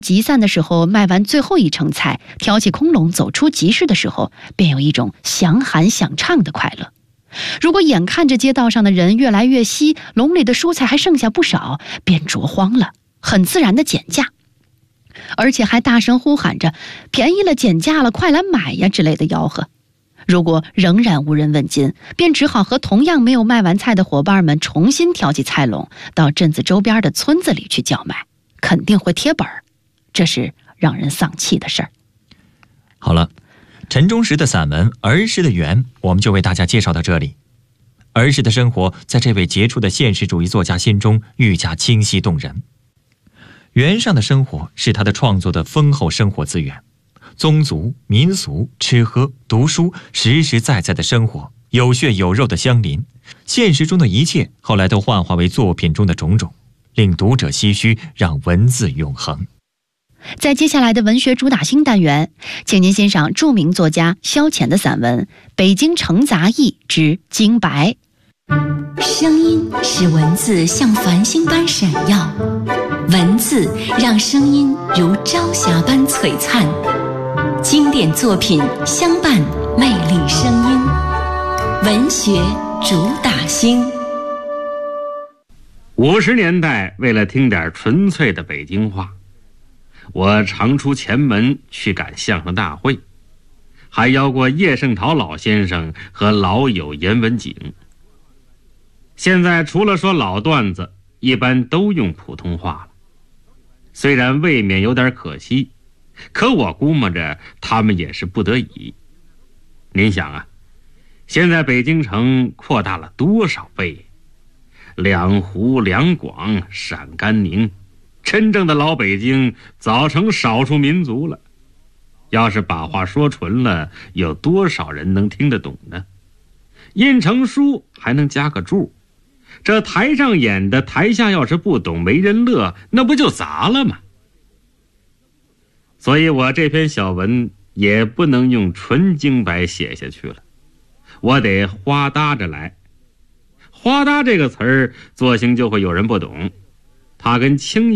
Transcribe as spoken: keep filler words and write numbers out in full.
集散的时候卖完最后一成菜，挑起空笼走出集市的时候，便有一种想喊想唱的快乐。如果眼看着街道上的人越来越稀，笼里的蔬菜还剩下不少，便着慌了，很自然的减价，而且还大声呼喊着便宜了，减价了，快来买呀之类的吆喝。如果仍然无人问津，便只好和同样没有卖完菜的伙伴们重新挑起菜笼，到镇子周边的村子里去叫卖，肯定会贴本儿，这是让人丧气的事儿。 好了，陈忠实的散文《儿时的园》我们就为大家介绍到这里。儿时的生活在这位杰出的现实主义作家心中愈加清晰动人。园上的生活是他的创作的丰厚生活资源，宗族、民俗、吃喝、读书，实实在在的生活，有血有肉的相邻。现实中的一切后来都幻化为作品中的种种，令读者唏嘘，让文字永恒。 在接下来的文学主打新单元，请您欣赏著名作家萧乾的散文《北京城杂艺之京白》。 声音使文字像繁星般闪耀，文字让声音如朝霞般璀璨。经典作品相伴，魅力声音，文学主打星。 五十年代，为了听点纯粹的北京话，我常出前门去赶相声大会，还邀过叶圣陶老先生和老友严文景。现在除了说老段子，一般都用普通话了，虽然未免有点可惜，可我估摸着他们也是不得已。您想啊，现在北京城扩大了多少倍，两湖两广陕甘宁，真正的老北京早成少数民族了。要是把话说纯了，有多少人能听得懂呢？印成书还能加个注，这台上演的台下要是不懂没人乐，那不就砸了吗？所以我这篇小文也不能用纯京白写下去了，我得花搭着来。花搭这个词儿，作兴就会有人不懂，它跟轻